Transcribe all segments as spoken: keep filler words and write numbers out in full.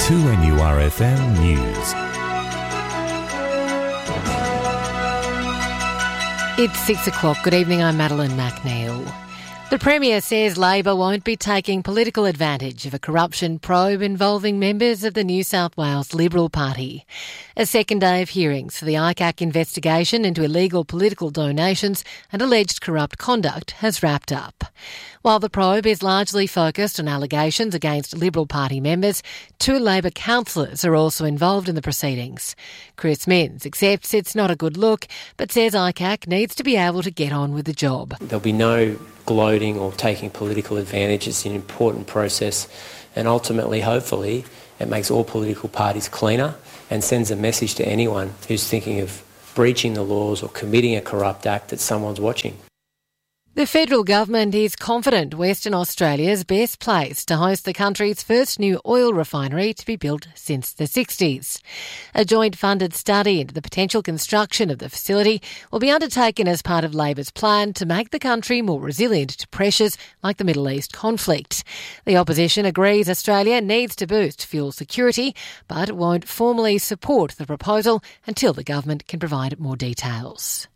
two N U R F M News. It's six o'clock. Good evening, I'm Madeline McNeil. The Premier says Labor won't be taking political advantage of a corruption probe involving members of the New South Wales Liberal Party. A second day of hearings for the I C A C investigation into illegal political donations and alleged corrupt conduct has wrapped up. While the probe is largely focused on allegations against Liberal Party members, two Labor councillors are also involved in the proceedings. Chris Minns accepts it's not a good look, but says I C A C needs to be able to get on with the job. There'll be no gloating or taking political advantage. It's an important process, and ultimately, hopefully, it makes all political parties cleaner and sends a message to anyone who's thinking of breaching the laws or committing a corrupt act that someone's watching. The federal government is confident Western Australia's best placed to host the country's first new oil refinery to be built since the sixties. A joint funded study into the potential construction of the facility will be undertaken as part of Labor's plan to make the country more resilient to pressures like the Middle East conflict. The opposition agrees Australia needs to boost fuel security, but won't formally support the proposal until the government can provide more details.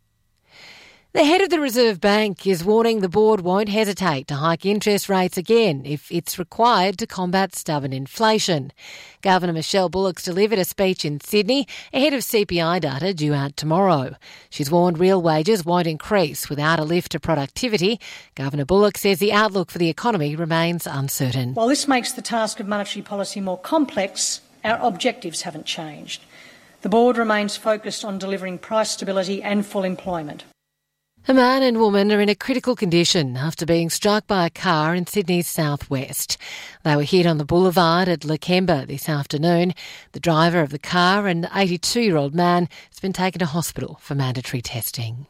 The head of the Reserve Bank is warning the board won't hesitate to hike interest rates again if it's required to combat stubborn inflation. Governor Michelle Bullock's delivered a speech in Sydney ahead of C P I data due out tomorrow. She's warned real wages won't increase without a lift to productivity. Governor Bullock says the outlook for the economy remains uncertain. While this makes the task of monetary policy more complex, our objectives haven't changed. The board remains focused on delivering price stability and full employment. A man and woman are in a critical condition after being struck by a car in Sydney's southwest. They were hit on the boulevard at Lakemba this afternoon. The driver of the car, an eighty-two-year-old man, has been taken to hospital for mandatory testing.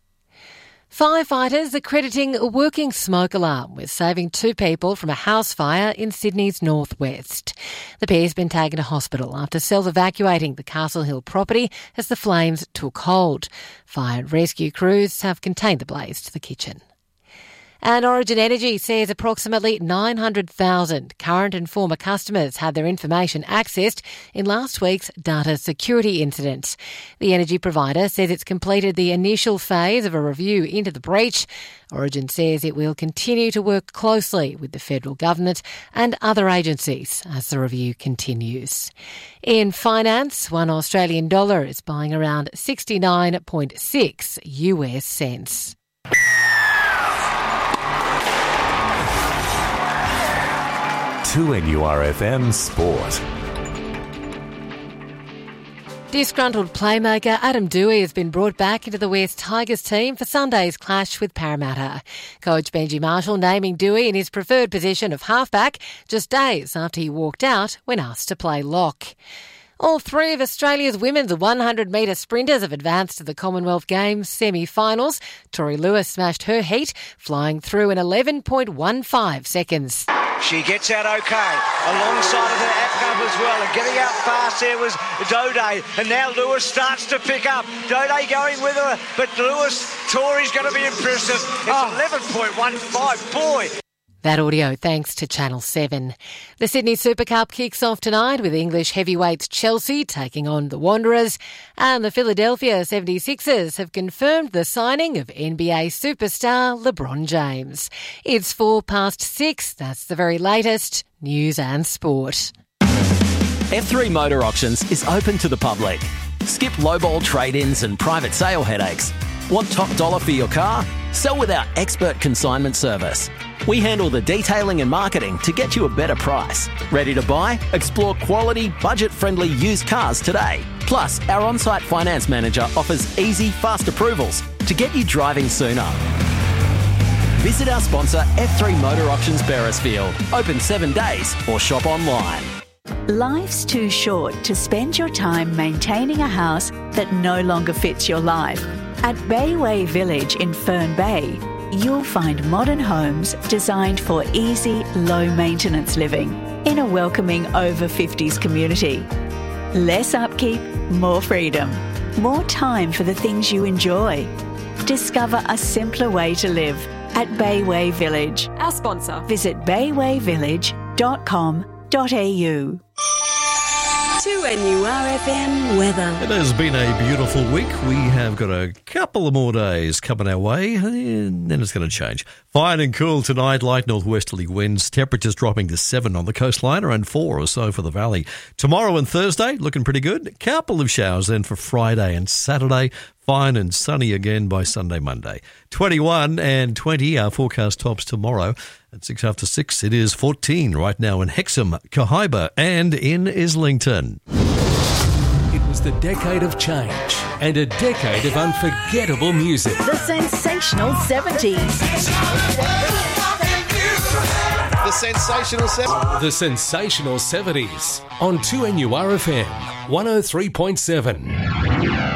Firefighters are crediting a working smoke alarm with saving two people from a house fire in Sydney's northwest. The pair's been taken to hospital after self-evacuating the Castle Hill property as the flames took hold. Fire and rescue crews have contained the blaze to the kitchen. And Origin Energy says approximately nine hundred thousand current and former customers had their information accessed in last week's data security incident. The energy provider says it's completed the initial phase of a review into the breach. Origin says it will continue to work closely with the federal government and other agencies as the review continues. In finance, one Australian dollar is buying around sixty-nine point six U S cents. two N U R F M Sport. Disgruntled playmaker Adam Doueihi has been brought back into the West Tigers team for Sunday's clash with Parramatta. Coach Benji Marshall naming Doueihi in his preferred position of halfback just days after he walked out when asked to play lock. All three of Australia's women's one hundred metre sprinters have advanced to the Commonwealth Games semi-finals. Tori Lewis smashed her heat, flying through in eleven point one five seconds. She gets out okay, alongside of her Apcump as well, and getting out fast there was Doedee, and now Lewis starts to pick up. Doedee going with her, but Lewis, Tori's going to be impressive. It's oh. eleven point one five, boy. That audio thanks to Channel seven. The Sydney Super Cup kicks off tonight with English heavyweights Chelsea taking on the Wanderers, and the Philadelphia seventy-sixers have confirmed the signing of N B A superstar LeBron James. It's four past six. That's the very latest news and sport. F three Motor Auctions is open to the public. Skip lowball trade-ins and private sale headaches. Want top dollar for your car? Sell with our expert consignment service. We handle the detailing and marketing to get you a better price. Ready to buy? Explore quality, budget-friendly used cars today. Plus, our on-site finance manager offers easy, fast approvals to get you driving sooner. Visit our sponsor F three Motor Auctions Beresfield. Open seven days or shop online. Life's too short to spend your time maintaining a house that no longer fits your life. At Bayway Village in Fern Bay, you'll find modern homes designed for easy, low-maintenance living in a welcoming over fifties community. Less upkeep, more freedom, more time for the things you enjoy. Discover a simpler way to live at Bayway Village. Our sponsor. Visit bayway village dot com dot a u. two N U R F M weather. It has been a beautiful week. We have got a couple of more days coming our way, and then it's going to change. Fine and cool tonight, light northwesterly winds. Temperatures dropping to seven on the coastline, around four or so for the valley. Tomorrow and Thursday, looking pretty good. A couple of showers then for Friday and Saturday. Fine and sunny again by Sunday, Monday. twenty-one and twenty, our forecast tops tomorrow. At six after six, it is fourteen right now in Hexham, Cohiba and in Islington. It was the decade of change and a decade of unforgettable music. The sensational seventies. The sensational seventies. The sensational seventies on two N U R F M one oh three point seven.